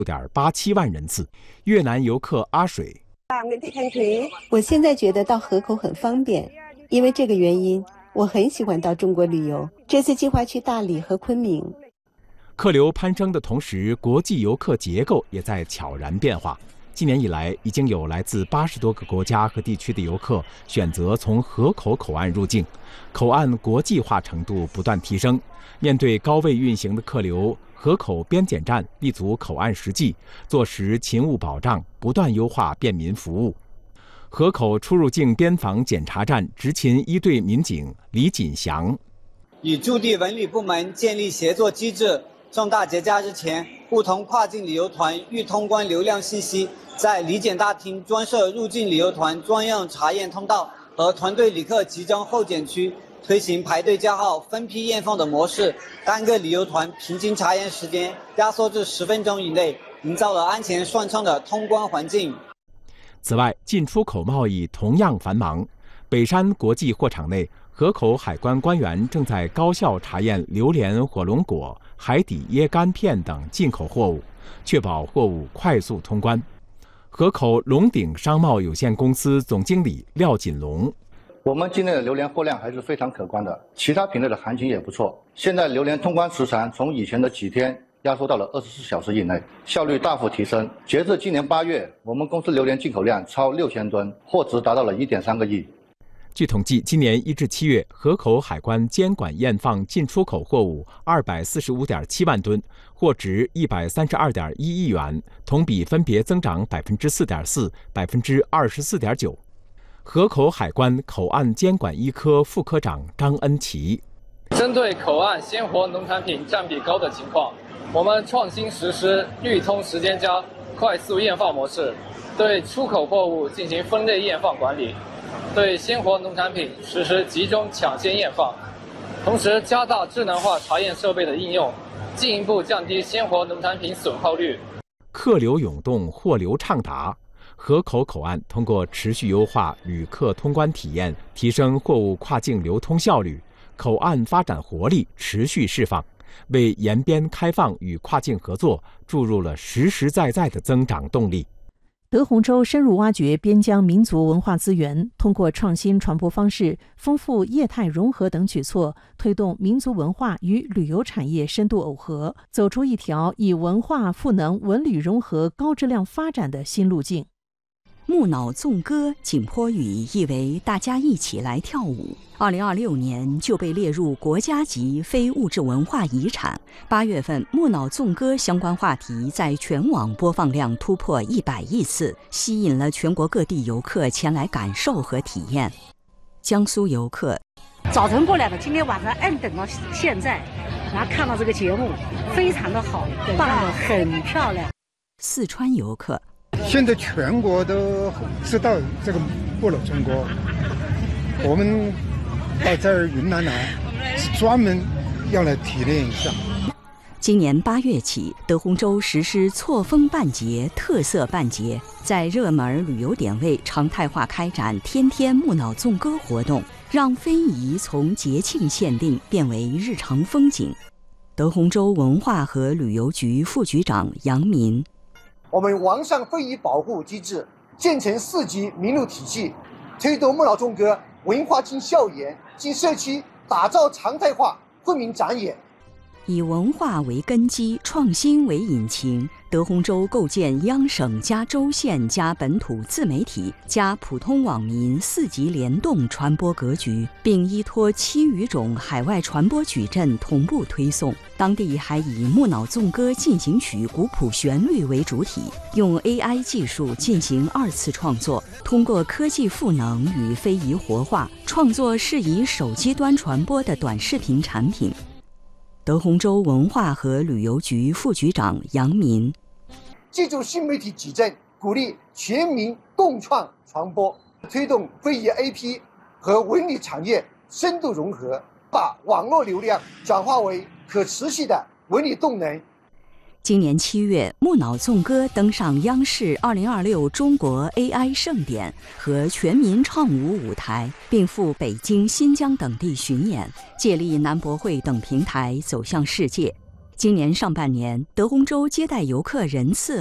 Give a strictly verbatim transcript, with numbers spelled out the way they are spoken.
六点八七万人次。越南游客阿水， 我现在觉得到河口很方便，因为这个原因，我很喜欢到中国旅游。这次计划去大理和昆明。 客流攀升的同时，国际游客结构也在悄然变化。今年以来，已经有来自八十多个国家和地区的游客选择从河口口岸入境，口岸国际化程度不断提升。面对高位运行的客流，河口边检站立足口岸实际，做实勤务保障，不断优化便民服务。河口出入境边防检查站执勤一队民警李锦祥， 与驻地文旅部门建立协作机制。重大节假日前，不同跨境旅游团欲通关流量信息，在理检大厅专设入境旅游团专用查验通道和团队旅客集中候检区，推行排队叫号、分批验放的模式，单个旅游团平均查验时间压缩至十分钟以内，营造了安全顺畅的通关环境。 此外，进出口贸易同样繁忙。北山国际货场内，河口海关官员正在高效查验榴莲、火龙果、海底椰干片等进口货物，确保货物快速通关。河口龙鼎商贸有限公司总经理廖锦龙， 我们今年的榴莲货量还是非常可观的，其他品类的行情也不错。现在榴莲通关时长从以前的几天压缩到了二十四小时以内，效率大幅提升。截至今年八月，我们公司榴莲进口量超六千吨，货值达到了一点三个亿。 据统计，今年一至七月，河口海关监管验放进出口货物二百四十五点七万吨，货值一百三十二点一亿元，同比分别增长百分之四点四、百分之二十四点九。河口海关口岸监管一科副科长张恩奇， 针对口岸鲜活农产品占比高的情况，我们创新实施预通时间加快速验放模式，对出口货物进行分类验放管理。对鲜活农产品实施集中抢先验放，同时加大智能化查验设备的应用，进一步降低鲜活农产品损耗率。 客流涌动，货流畅达。河口口岸通过持续优化旅客通关体验，提升货物跨境流通效率，口岸发展活力持续释放，为沿边开放与跨境合作注入了实实在在的增长动力。 德宏州深入挖掘边疆民族文化资源，通过创新传播方式、丰富业态融合等举措，推动民族文化与旅游产业深度耦合，走出一条以文化赋能文旅融合高质量发展的新路径。 木脑纵歌景颇语意为大家一起来跳舞。二零二六年就被列入国家级非物质文化遗产。八月份，木脑纵歌相关话题在全网播放量突破一百亿次，吸引了全国各地游客前来感受和体验。江苏游客早晨过来的，今天晚上按等到现在，然后看到这个节目，非常的好，办得很漂亮。 四川游客。 现在全国都知道这个木脑纵歌，我们到这儿云南来是专门要来体验一下。 今年八月起，德宏州实施错峰办节、特色办节，在热门旅游点位常态化开展天天木脑纵歌活动，让非遗从节庆限定变为日常风景。德宏州文化和旅游局副局长杨民。 我们完善非遗保护机制，建成四级名录体系，推动木脑纵歌文化进校园、进社区，打造常态化惠民展演。 以文化为根基，创新为引擎，德宏州构建央省加州县加本土自媒体加普通网民四级联动传播格局，并依托七余种海外传播矩阵同步推送。当地还以木脑纵歌进行曲古朴旋律为主体，用 A I 技术进行二次创作，通过科技赋能与非遗活化，创作适宜手机端传播的短视频产品。德宏州文化和旅游局副局长杨民， 借助新媒体矩阵，鼓励全民共创传播，推动非遗 A P 和文旅产业深度融合，把网络流量转化为可持续的文旅动能。 今年七月，木脑纵歌登上央视二零二六中国 A I 盛典和全民唱舞舞台，并赴北京、新疆等地巡演，借力南博会等平台走向世界。 今年上半年，德宏州接待游客人次